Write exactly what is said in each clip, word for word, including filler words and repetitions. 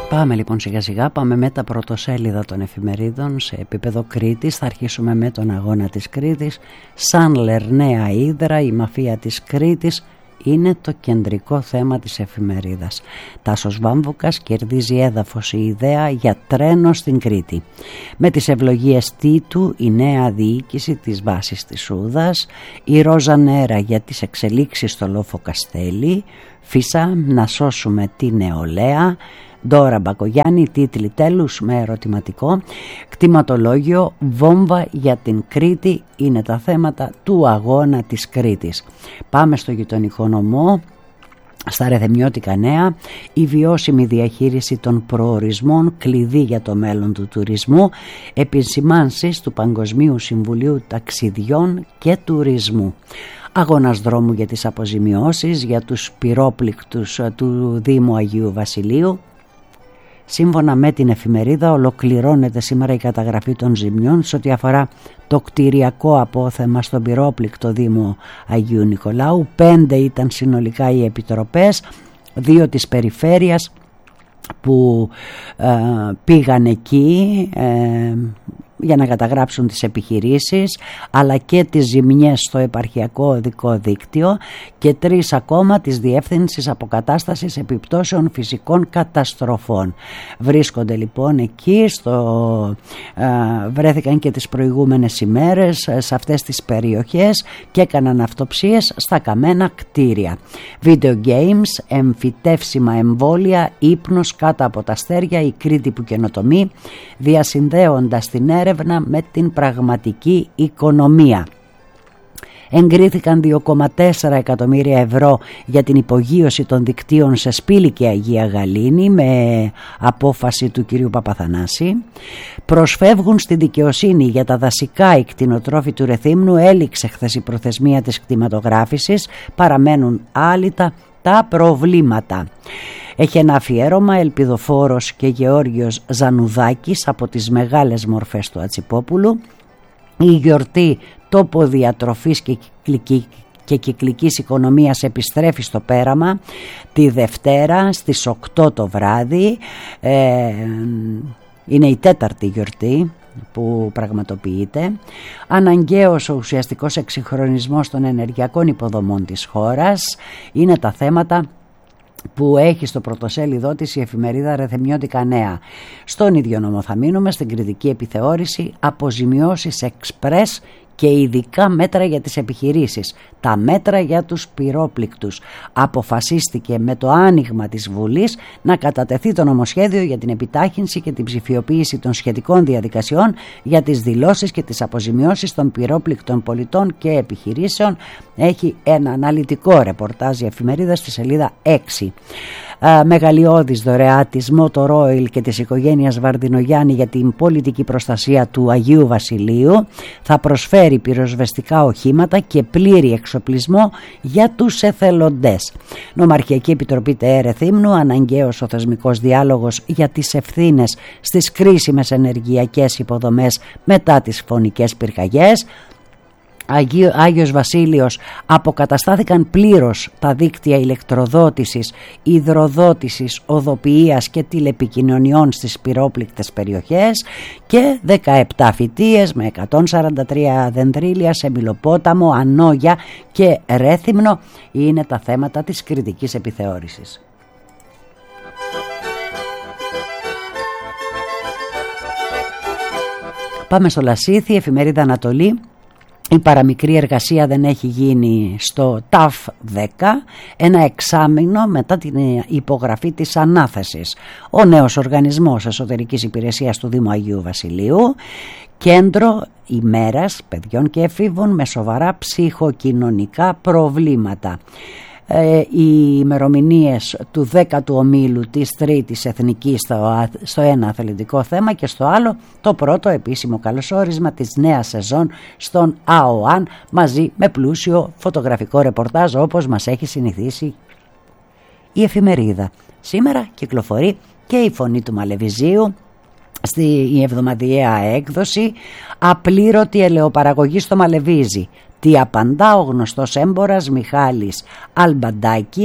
Πάμε λοιπόν σιγά σιγά, πάμε με τα πρωτοσέλιδα των εφημερίδων σε επίπεδο Κρήτης. Θα αρχίσουμε με τον αγώνα της Κρήτης. Σάνλερ, νέα ύδρα, η μαφία της Κρήτης είναι το κεντρικό θέμα της εφημερίδας. Τάσος Βάμβουκας, κερδίζει έδαφος η ιδέα για τρένο στην Κρήτη. Με τις ευλογίες Τίτου, η νέα διοίκηση της βάσης της Σούδας. Η Ρόζα Νέρα για τις εξελίξεις στο Λόφο Καστέλη. Φύσα, να σώσουμε τη νεολαία. Ντόρα Μπακογιάννη, τίτλοι τέλους με ερωτηματικό. Κτηματολόγιο, βόμβα για την Κρήτη είναι τα θέματα του αγώνα της Κρήτης. Πάμε στο γειτονικό νομό. Στα ρεθεμιώτικα νέα, η βιώσιμη διαχείριση των προορισμών, κλειδί για το μέλλον του τουρισμού, επισημάνσεις του Παγκοσμίου Συμβουλίου Ταξιδιών και Τουρισμού. Αγώνας δρόμου για τις αποζημιώσεις για τους πυρόπληκτους του Δήμου Αγίου Βασιλείου. Σύμφωνα με την εφημερίδα, ολοκληρώνεται σήμερα η καταγραφή των ζημιών σε ό,τι αφορά το κτηριακό απόθεμα στον πυρόπληκτο Δήμο Αγίου Νικολάου. Πέντε ήταν συνολικά οι επιτροπές, δύο της περιφέρειας που ε, πήγαν εκεί ε, για να καταγράψουν τις επιχειρήσεις, αλλά και τις ζημιές στο επαρχιακό οδικό δίκτυο, και τρεις ακόμα της Διεύθυνσης Αποκατάστασης Επιπτώσεων Φυσικών Καταστροφών. Βρίσκονται λοιπόν εκεί, στο, ε, βρέθηκαν και τις προηγούμενες ημέρες σε αυτές τις περιοχές και έκαναν αυτοψίες στα καμένα κτίρια. Video games, εμφυτεύσιμα εμβόλια, ύπνος κάτω από τα αστέρια, η Κρήτη που καινοτομεί, διασυνδέοντας την έρευνα με την πραγματική οικονομία. Εγκρίθηκαν δύο κόμμα τέσσερα εκατομμύρια ευρώ για την υπογείωση των δικτύων σε Σπήλη και Αγία Γαλήνη με απόφαση του κυρίου Παπαθανάση. Προσφεύγουν στη δικαιοσύνη για τα δασικά οι κτηνοτρόφοι του Ρεθύμνου. Έληξε χθες η προθεσμία της κτηματογράφησης. Παραμένουν άλυτα τα προβλήματα. Έχει ένα αφιέρωμα Ελπιδοφόρος και Γεώργιος Ζανουδάκης από τις μεγάλες μορφές του Ατσιπόπουλου. Η γιορτή τόπο διατροφής και κυκλική, και κυκλικής οικονομίας επιστρέφει στο πέραμα τη Δευτέρα στις οκτώ το βράδυ. Ε, είναι η τέταρτη γιορτή που πραγματοποιείται. Αναγκαίος ο ουσιαστικός εξυγχρονισμός των ενεργειακών υποδομών της χώρας είναι τα θέματα που έχει στο πρωτοσέλιδό της η εφημερίδα Ρεθεμιώτικα Νέα. Στον ίδιο νόμο θα μείνουμε, στην κριτική επιθεώρηση, αποζημιώσεις εξπρές και ειδικά μέτρα για τις επιχειρήσεις, τα μέτρα για τους πυρόπληκτους. Αποφασίστηκε με το άνοιγμα της Βουλής να κατατεθεί το νομοσχέδιο για την επιτάχυνση και την ψηφιοποίηση των σχετικών διαδικασιών για τις δηλώσεις και τις αποζημιώσεις των πυρόπληκτων πολιτών και επιχειρήσεων. Έχει ένα αναλυτικό ρεπορτάζ η εφημερίδα στη σελίδα έξι. Uh, μεγαλειώδης δωρεά της Motor Oil και της οικογένειας Βαρδινογιάννη για την πολιτική προστασία του Αγίου Βασιλείου. Θα προσφέρει πυροσβεστικά οχήματα και πλήρη εξοπλισμό για τους εθελοντές. Νομαρχιακή Επιτροπή ΤΕΕ Ρεθύμνου, αναγκαίος ο θεσμικός διάλογος για τις ευθύνες στις κρίσιμες ενεργειακές υποδομές μετά τις φωνικές πυρκαγιές. Αγίου, Άγιος Βασίλειος, αποκαταστάθηκαν πλήρως τα δίκτυα ηλεκτροδότησης, υδροδότησης, οδοποιίας και τηλεπικοινωνιών στις πυρόπληκτες περιοχές, και δεκαεπτά φυτίες με εκατόν σαράντα τρία δεντρίλια σε Μιλοπόταμο, Ανόγια και Ρέθυμνο είναι τα θέματα της κριτικής επιθεώρησης. Πάμε στο Λασίθι, εφημερίδα Ανατολή. Η παραμικρή εργασία δεν έχει γίνει στο ΤΑΦ δέκα, ένα εξάμηνο μετά την υπογραφή της ανάθεσης. Ο νέος οργανισμός εσωτερικής υπηρεσίας του Δήμου Αγίου Βασιλείου, κέντρο ημέρας παιδιών και εφήβων με σοβαρά ψυχοκοινωνικά προβλήματα. Ε, οι ημερομηνίες του δέκατου ομίλου της τρίτης εθνικής στο, στο ένα αθλητικό θέμα, και στο άλλο το πρώτο επίσημο καλωσόρισμα της νέας σεζόν στον ΑΟΑΝ, μαζί με πλούσιο φωτογραφικό ρεπορτάζ όπως μας έχει συνηθίσει η εφημερίδα. Σήμερα κυκλοφορεί και η Φωνή του Μαλεβιζίου στη εβδομαδιαία έκδοση, απλήρωτη ελαιοπαραγωγή στο Μαλεβίζι. Τι απαντά ο γνωστός έμπορας Μιχάλης Αλμπαντάκης,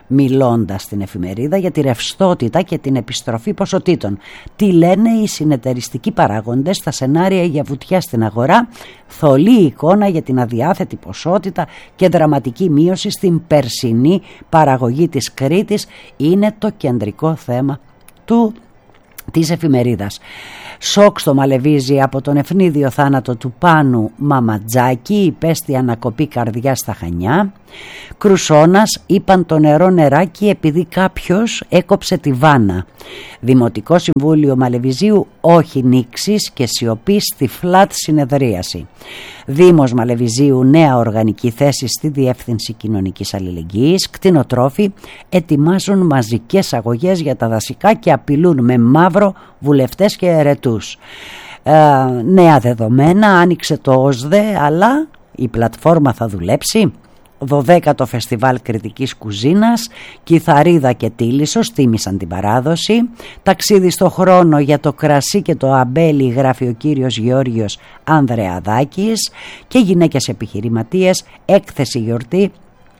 μιλώντας στην εφημερίδα για τη ρευστότητα και την επιστροφή ποσοτήτων. Τι λένε οι συνεταιριστικοί παράγοντες στα σενάρια για βουτιά στην αγορά, θολή εικόνα για την αδιάθετη ποσότητα και δραματική μείωση στην περσινή παραγωγή της Κρήτης είναι το κεντρικό θέμα του της εφημερίδας. Σοκ στο Μαλεβίζι από τον ευνίδιο θάνατο του Πάνου Μαματζάκη, υπέστη ανακοπή καρδιά στα Χανιά. Κρουσώνας, είπαν το νερό νεράκι επειδή κάποιος έκοψε τη βάνα. Δημοτικό Συμβούλιο Μαλεβιζίου, όχι νήξεις και σιωπή στη φλατ συνεδρίαση. Δήμος Μαλεβιζίου, νέα οργανική θέση στη Διεύθυνση Κοινωνικής Αλληλεγγύης. Κτηνοτρόφοι ετοιμάζουν μαζικές αγωγές για τα δασικά και απειλούν με μαύρο βουλευτές και αιρετούς. Ε, νέα δεδομένα, άνοιξε το ΟΣΔΕ, αλλά η πλατφόρμα θα δουλέψει. δωδέκατο Φεστιβάλ Κρητικής Κουζίνας, Κιθαρίδα και Τίλισσος τίμησαν την παράδοση. Ταξίδι στο χρόνο για το κρασί και το αμπέλι γράφει ο κύριος Γεώργιος Ανδρεαδάκης. Και γυναίκες επιχειρηματίες, έκθεση γιορτή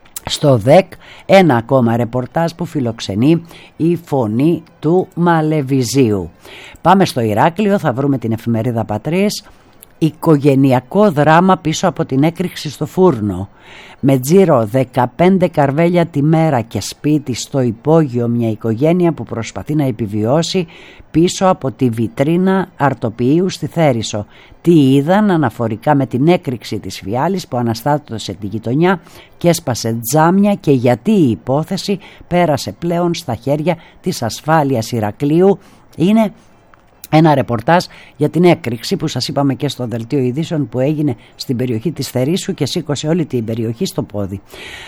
στο ΔΕΚ, ένα ακόμα ρεπορτάζ που φιλοξενεί η Φωνή του Μαλεβιζίου. Πάμε στο Ηράκλειο, θα βρούμε την εφημερίδα Πατρίς. Οικογενειακό δράμα πίσω από την έκρηξη στο φούρνο. Με τζίρο δεκαπέντε καρβέλια τη μέρα και σπίτι στο υπόγειο, μια οικογένεια που προσπαθεί να επιβιώσει πίσω από τη βιτρίνα αρτοποιείου στη Θέρισο. Τι είδαν αναφορικά με την έκρηξη της φιάλης που αναστάτωσε τη γειτονιά και έσπασε τζάμια και γιατί η υπόθεση πέρασε πλέον στα χέρια της ασφάλειας Ηρακλείου. Είναι ένα ρεπορτάζ για την έκρηξη που σας είπαμε και στο δελτίο ειδήσεων που έγινε στην περιοχή της Θερίσου και σήκωσε όλη την περιοχή στο πόδι.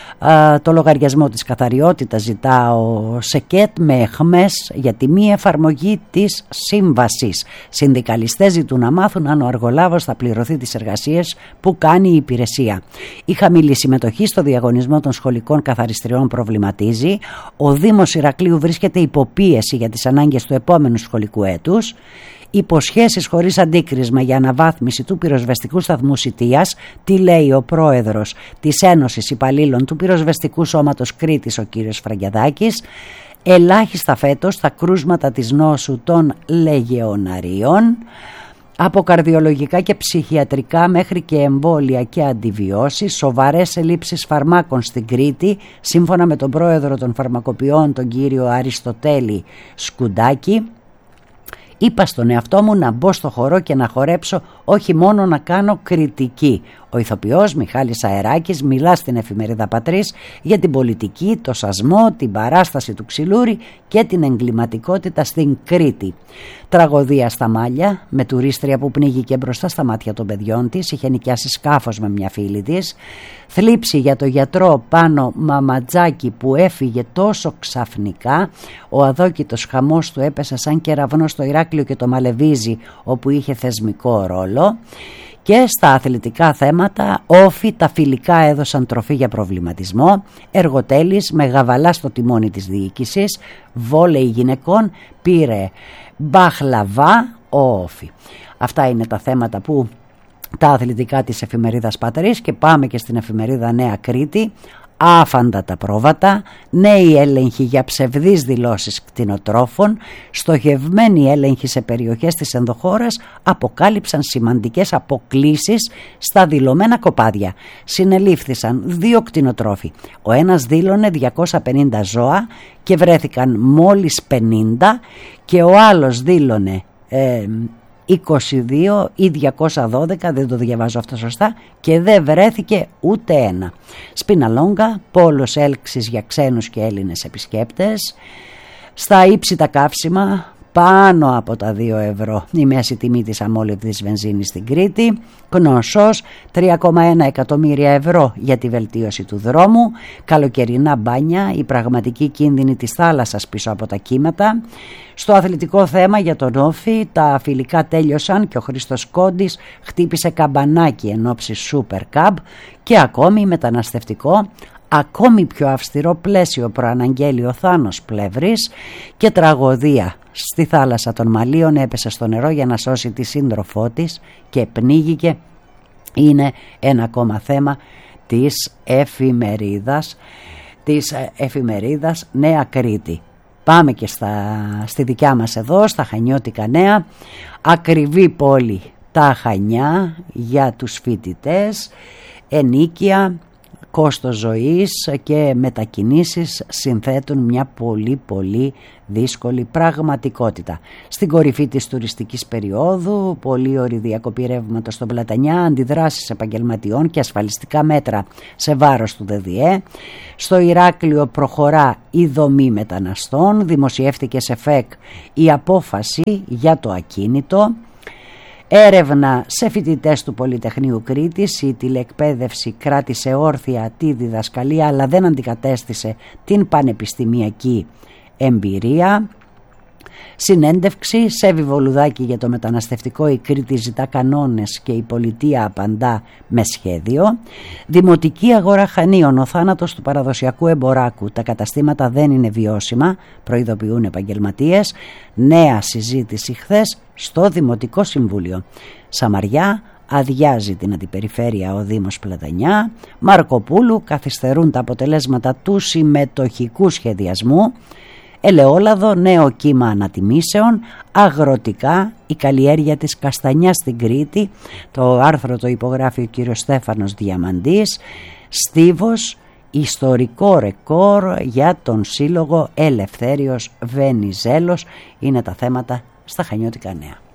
Α, το λογαριασμό της καθαριότητας ζητά ο ΣΕΚΕΤ με εχμές για τη μη εφαρμογή της σύμβασης. Συνδικαλιστές ζητούν να μάθουν αν ο εργολάβος θα πληρωθεί τις εργασίες που κάνει η υπηρεσία. Η χαμηλή συμμετοχή στο διαγωνισμό των σχολικών καθαριστριών προβληματίζει. Ο Δήμος Ηρακλείου βρίσκεται υποπίεση για τις ανάγκες του επόμενου σχολικού έτους. Υποσχέσεις χωρίς αντίκρισμα για αναβάθμιση του πυροσβεστικού σταθμού Σιτίας. Τι λέει ο πρόεδρος της Ένωσης Υπαλλήλων του Πυροσβεστικού Σώματος Κρήτης, ο κύριος Φραγκιαδάκης. Ελάχιστα φέτος τα κρούσματα της νόσου των λεγεωναρίων. Από καρδιολογικά και ψυχιατρικά μέχρι και εμβόλια και αντιβιώσεις, σοβαρές ελλείψεις φαρμάκων στην Κρήτη, σύμφωνα με τον πρόεδρο των φαρμακοποιών, τον κύριο Αριστοτέλη Σκουντάκη. Είπα στον εαυτό μου να μπω στο χορό και να χορέψω, όχι μόνο να κάνω κριτική. Ο ηθοποιός Μιχάλης Αεράκης μιλά στην εφημερίδα Πατρίς για την πολιτική, το σασμό, την παράσταση του Ξυλούρη και την εγκληματικότητα στην Κρήτη. Τραγωδία στα Μάλια, με τουρίστρια που πνίγηκε μπροστά στα μάτια των παιδιών της, είχε νοικιάσει σκάφος με μια φίλη της. Θλίψη για το γιατρό Πάνο Μαματζάκη που έφυγε τόσο ξαφνικά. Ο αδόκητος χαμός του έπεσε σαν κεραυνό στο Ηράκλειο και το Μαλεβίζι, όπου είχε θεσμικό ρόλο. Και στα αθλητικά θέματα, όφι τα φιλικά έδωσαν τροφή για προβληματισμό. Εργοτέλης με γαβαλά στο τιμόνι της διοίκησης. Βόλεϊ γυναικών πήρε μπαχλαβά ο όφι. Αυτά είναι τα θέματα που τα αθλητικά της εφημερίδας Πατρίς. Και πάμε και στην εφημερίδα Νέα Κρήτη. Άφαντα τα πρόβατα, νέοι έλεγχοι για ψευδείς δηλώσεις κτηνοτρόφων, στοχευμένοι έλεγχοι σε περιοχές της ενδοχώρας αποκάλυψαν σημαντικές αποκλίσεις στα δηλωμένα κοπάδια. Συνελήφθησαν δύο κτηνοτρόφοι. Ο ένας δήλωνε διακόσια πενήντα ζώα και βρέθηκαν μόλις πενήντα και ο άλλος δήλωνε ε, είκοσι δύο ή διακόσια δώδεκα, δεν το διαβάζω αυτό σωστά, και δεν βρέθηκε ούτε ένα. Σπιναλόγκα, πόλος έλξης για ξένους και Έλληνες επισκέπτες. Στα ύψητα καύσιμα, πάνω από τα δύο ευρώ η μέση τιμή της αμόλυβδης βενζίνης στην Κρήτη. Κνωσός, τρία κόμμα ένα εκατομμύρια ευρώ για τη βελτίωση του δρόμου. Καλοκαιρινά μπάνια, η πραγματική κίνδυνη της θάλασσας πίσω από τα κύματα. Στο αθλητικό θέμα για τον όφι, τα φιλικά τέλειωσαν και ο Χρήστος Κόντης χτύπησε καμπανάκι εν ώψη Super Cup. Και ακόμη μεταναστευτικό, ακόμη πιο αυστηρό πλαίσιο προαναγγέλει ο Θάνος Πλεύρης. Και τραγωδία στη θάλασσα των Μαλίων, έπεσε στο νερό για να σώσει τη σύντροφό της και πνίγηκε. Είναι ένα ακόμα θέμα της εφημερίδας της εφημερίδας Νέα Κρήτη. Πάμε και στα, στη δικιά μας εδώ, στα Χανιώτικα Νέα. Ακριβή πόλη τα Χανιά για τους φοιτητές, ενίκεια, κόστος ζωής και μετακινήσεις συνθέτουν μια πολύ πολύ δύσκολη πραγματικότητα. Στην κορυφή της τουριστικής περίοδου, πολύ ώρη διακοπή ρεύματος στον Πλατανιά, αντιδράσεις επαγγελματιών και ασφαλιστικά μέτρα σε βάρος του ΔΔΕ. Στο Ηράκλειο προχωρά η δομή μεταναστών, δημοσιεύτηκε σε ΦΕΚ η απόφαση για το ακίνητο. Έρευνα σε φοιτητές του Πολυτεχνείου Κρήτης, η τηλεκπαίδευση κράτησε όρθια τη διδασκαλία αλλά δεν αντικατέστησε την πανεπιστημιακή εμπειρία. Συνέντευξη, Σέβη Βολουδάκη για το μεταναστευτικό, η Κρήτη ζητά κανόνες και η πολιτεία απαντά με σχέδιο. Δημοτική αγορά Χανίων, ο θάνατος του παραδοσιακού εμποράκου, τα καταστήματα δεν είναι βιώσιμα, προειδοποιούν επαγγελματίες. Νέα συζήτηση χθες στο Δημοτικό Συμβούλιο. Σαμαριά, αδειάζει την αντιπεριφέρεια ο Δήμος Πλατανιά. Μαρκοπούλου, καθυστερούν τα αποτελέσματα του συμμετοχικού σχεδιασμού. Ελαιόλαδο, νέο κύμα ανατιμήσεων. Αγροτικά, η καλλιέργεια της καστανιάς στην Κρήτη. Το άρθρο το υπογράφει ο κύριος Στέφανος Διαμαντής. Στίβος, ιστορικό ρεκόρ για τον σύλλογο Ελευθέριος Βενιζέλος. Είναι τα θέματα στα Χανιώτικα Νέα.